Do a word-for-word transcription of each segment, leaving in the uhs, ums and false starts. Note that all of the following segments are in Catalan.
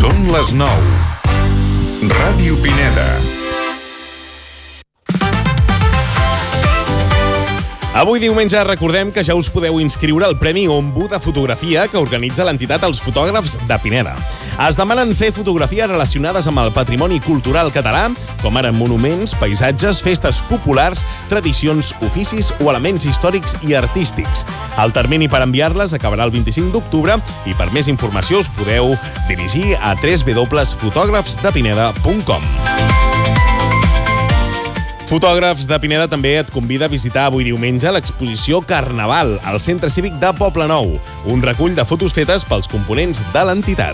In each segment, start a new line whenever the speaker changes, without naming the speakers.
Són les nou. Ràdio Pineda.
Avui diumenge recordem que ja us podeu inscriure al Premi Ombu de Fotografia que organitza l'entitat Els Fotògrafs de Pineda. Es demanen fer fotografies relacionades amb el patrimoni cultural català, com ara monuments, paisatges, festes populars, tradicions, oficis o elements històrics i artístics. El termini per enviar-les acabarà el vint-i-cinc d'octubre i per més informació us podeu dirigir a w w w punt fotògrafs de pineda punt com. Fotògrafs de Pineda també et convida a visitar avui diumenge l'exposició Carnaval al Centre Cívic de Poblenou, un recull de fotos fetes pels components de l'entitat.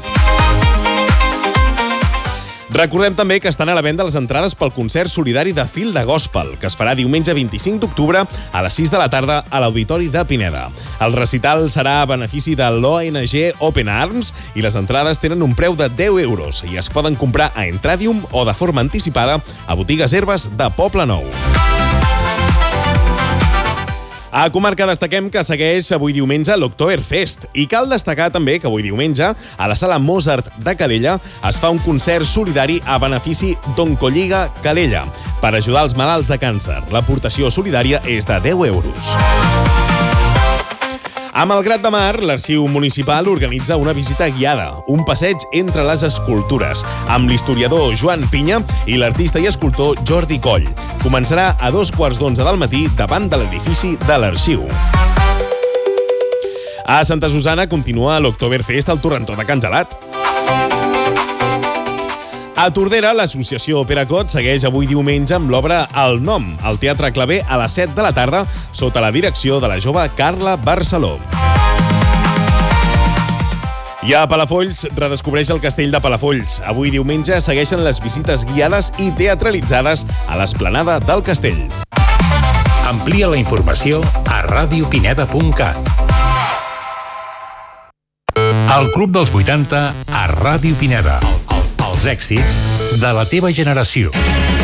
Recordem també que estan a la venda les entrades pel concert solidari de Fil de Gospel, que es farà diumenge vint-i-cinc d'octubre a les sis de la tarda a l'Auditori de Pineda. El recital serà a benefici de l'O N G Open Arms i les entrades tenen un preu de deu euros i es poden comprar a Entradium o de forma anticipada a botigues Herbes de Poblenou. A Comarca destaquem que segueix avui diumenge l'Oktoberfest i cal destacar també que avui diumenge a la Sala Mozart de Calella es fa un concert solidari a benefici d'Oncolliga Calella per ajudar els malalts de càncer. L'aportació solidària és de deu euros. A Malgrat de Mar, l'Arxiu Municipal organitza una visita guiada, un passeig entre les escultures, amb l'historiador Joan Pinya i l'artista i escultor Jordi Coll. Començarà a dos quarts d'onze del matí davant de l'edifici de l'Arxiu. A Santa Susana continua l'Oktoberfest al Torrentó de Can Gelat. A Tordera, l'associació Peracot segueix avui diumenge amb l'obra El Nom, al Teatre Claver a les set de la tarda, sota la direcció de la jove Carla Barceló. I a Palafolls redescobreix el castell de Palafolls. Avui diumenge segueixen les visites guiades i teatralitzades a l'esplanada del castell.
Amplia la informació a ràdio pineda punt cat. El Club dels vuitanta a Ràdio Pineda. Els èxits de la teva generació.